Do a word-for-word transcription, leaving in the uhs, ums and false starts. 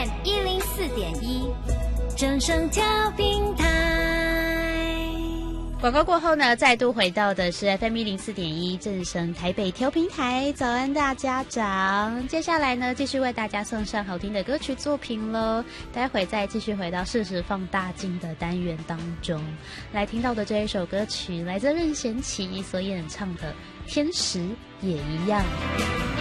M 一零四点一，正声调频台。 广告过后呢，再度回到的是 F M 一零四点一正声台北调频台。早安大家长，接下来呢，继续为大家送上好听的歌曲作品喽。待会再继续回到事实放大镜的单元当中，来听到的这一首歌曲，来自任贤齐所演唱的《天使也一样》。